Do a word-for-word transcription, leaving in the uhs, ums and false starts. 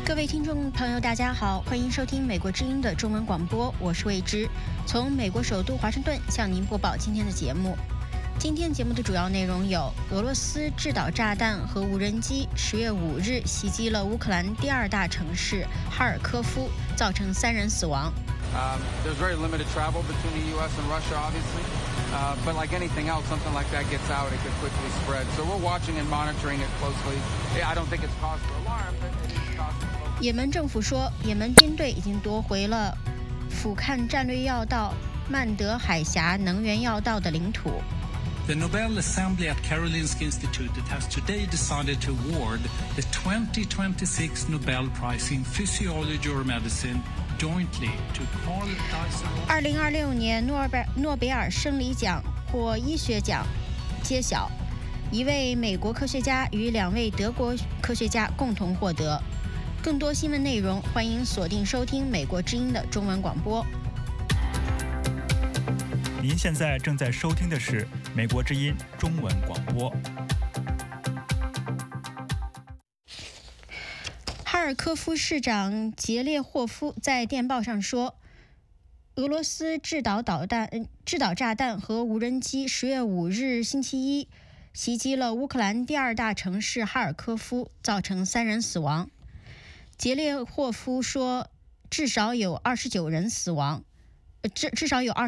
各位听众朋友，大家好，欢迎收听美国之音的中文广播，我是魏之，从美国首都华盛顿向您播报今天的节目。今天节目的主要内容有：俄罗斯制导炸弹和无人机十月五日袭击了乌克兰第二大城市哈尔科夫，造成三人死亡。 Um, there's very limited travel between the U S and Russia, obviously. Uh, but like anything else, something like that gets out, it could quickly spread. So we're watching and monitoring it closely. I don't think it's cause for alarm, but it is cause for focus. 也门政府说，也门军队已经夺回了俯瞰战略要道曼德海峡能源要道的领土。 The Nobel Assembly at Karolinska Institute has today decided to award the twenty twenty-six Nobel Prize in Physiology or Medicine jointly to Carl Dyson. 二零二六年诺贝诺贝尔生理奖或医学奖揭晓，一位美国科学家与两位德国科学家共同获得。更多新闻内容，欢迎锁定收听美国之音的中文广播。 您现在正在收听的是美国之音中文广播。 哈尔科夫市长杰列霍夫在电报上说，俄罗斯制导导弹、制导炸弹和无人机十月五日星期一袭击了乌克兰第二大城市哈尔科夫，造成三人死亡。杰列霍夫说，至少有二十九人死亡，至至少有二。